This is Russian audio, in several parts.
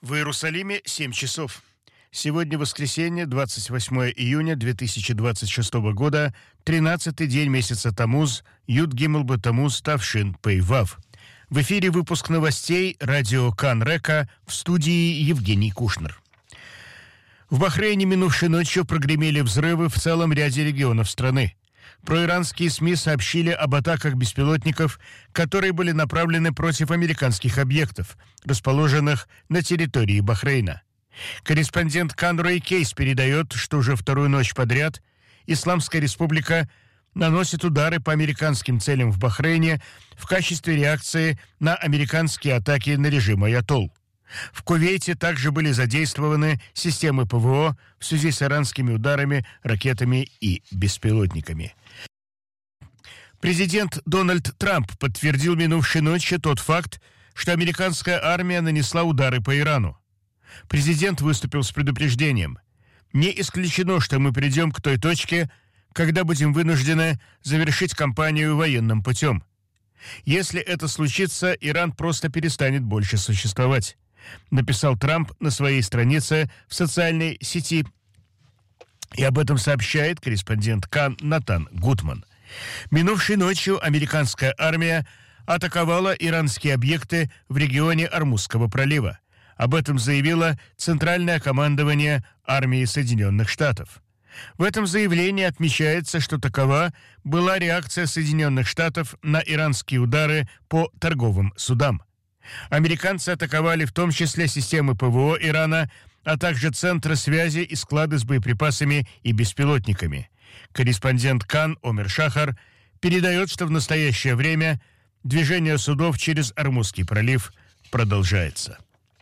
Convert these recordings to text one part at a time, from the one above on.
В Иерусалиме 7 часов. Сегодня воскресенье, 28 июня 2026 года, 13-й день месяца Тамуз, Юд Гимл Бетамуз Тавшин Пейвав. В эфире выпуск новостей радио Кан Река, в студии Евгений Кушнер. В Бахрейне минувшей ночью прогремели взрывы в целом ряде регионов страны. Проиранские СМИ сообщили об атаках беспилотников, которые были направлены против американских объектов, расположенных на территории Бахрейна. Корреспондент Кан Рэй Кейс передает, что уже вторую ночь подряд Исламская Республика наносит удары по американским целям в Бахрейне в качестве реакции на американские атаки на режим Аятолл. В Кувейте также были задействованы системы ПВО в связи с иранскими ударами, ракетами и беспилотниками. Президент Дональд Трамп подтвердил минувшей ночью тот факт, что американская армия нанесла удары по Ирану. Президент выступил с предупреждением. «Не исключено, что мы придем к той точке, когда будем вынуждены завершить кампанию военным путем. Если это случится, Иран просто перестанет больше существовать», написал Трамп на своей странице в социальной сети. И об этом сообщает корреспондент Кан Натан Гутман. Минувшей ночью американская армия атаковала иранские объекты в регионе Ормузского пролива. Об этом заявило Центральное командование армии Соединенных Штатов. В этом заявлении отмечается, что такова была реакция Соединенных Штатов на иранские удары по торговым судам. Американцы атаковали в том числе системы ПВО Ирана, а также центры связи и склады с боеприпасами и беспилотниками. Корреспондент Кан Омер Шахар передает, что в настоящее время движение судов через Ормузский пролив продолжается.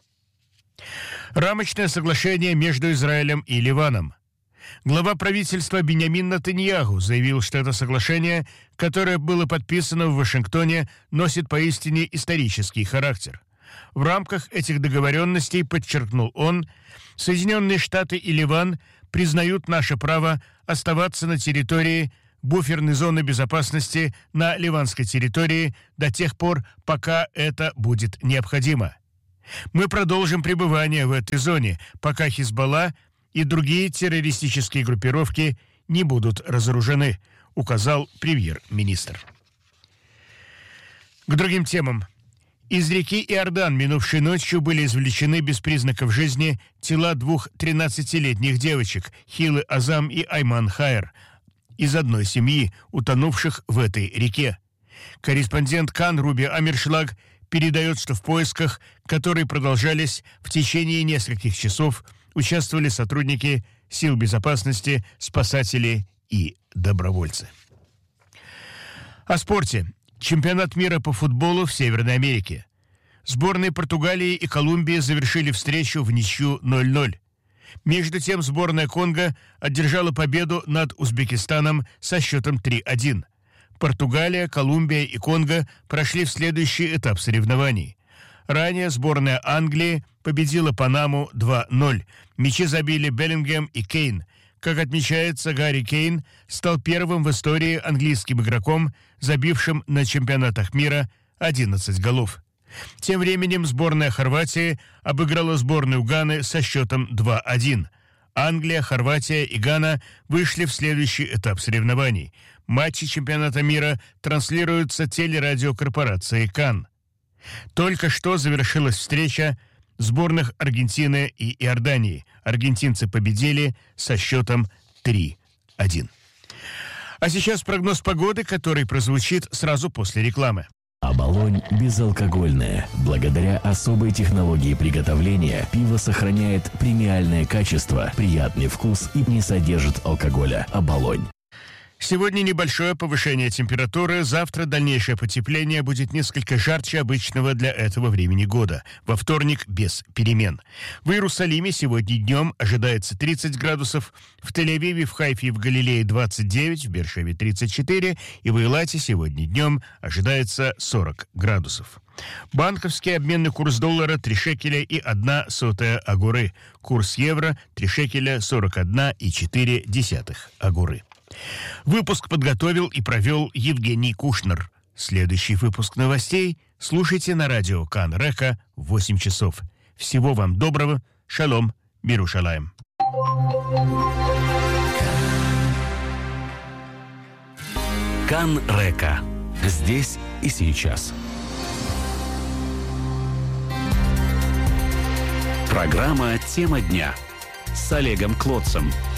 Рамочное соглашение между Израилем и Ливаном. Глава правительства Биньямин Нетаньяху заявил, что это соглашение, которое было подписано в Вашингтоне, носит поистине исторический характер. В рамках этих договоренностей, подчеркнул он, Соединенные Штаты и Ливан признают наше право оставаться на территории буферной зоны безопасности на ливанской территории до тех пор, пока это будет необходимо. Мы продолжим пребывание в этой зоне, пока Хизбалла и другие террористические группировки не будут разоружены, указал премьер-министр. К другим темам. Из реки Иордан минувшей ночью были извлечены без признаков жизни тела двух 13-летних девочек Хилы Азам и Айман Хайер из одной семьи, утонувших в этой реке. Корреспондент Кан Руби Амершлаг передает, что в поисках, которые продолжались в течение нескольких часов, участвовали сотрудники сил безопасности, спасатели и добровольцы. О спорте. Чемпионат мира по футболу в Северной Америке. Сборные Португалии и Колумбии завершили встречу в ничью 0-0. Между тем сборная Конго одержала победу над Узбекистаном со счетом 3-1. Португалия, Колумбия и Конго прошли в следующий этап соревнований. Ранее сборная Англии победила Панаму 2-0. Мячи забили Беллингем и Кейн. Как отмечается, Гарри Кейн стал первым в истории английским игроком, забившим на чемпионатах мира 11 голов. Тем временем сборная Хорватии обыграла сборную Ганы со счетом 2-1. Англия, Хорватия и Гана вышли в следующий этап соревнований. Матчи чемпионата мира транслируются телерадиокорпорацией Кан. Только что завершилась встреча сборных Аргентины и Иордании. Аргентинцы победили со счетом 3-1. А сейчас прогноз погоды, который прозвучит сразу после рекламы. Оболонь безалкогольное. Благодаря особой технологии приготовления пиво сохраняет премиальное качество, приятный вкус и не содержит алкоголя. Оболонь. Сегодня небольшое повышение температуры, завтра дальнейшее потепление будет несколько жарче обычного для этого времени года. Во вторник без перемен. В Иерусалиме сегодня днем ожидается 30 градусов, в Тель-Авиве, в Хайфе и в Галилее 29, в Бершеве 34 и в Эйлате сегодня днем ожидается 40 градусов. Банковский обменный курс доллара 3 шекеля и 1 сотая агуры. Курс евро 3 шекеля 41,4 агуры. Выпуск подготовил и провел Евгений Кушнер. Следующий выпуск новостей слушайте на радио Кан Река в 8 часов. Всего вам доброго. Шалом. Бирушалаем. Кан Река. Здесь и сейчас. Программа «Тема дня» с Олегом Клотцем.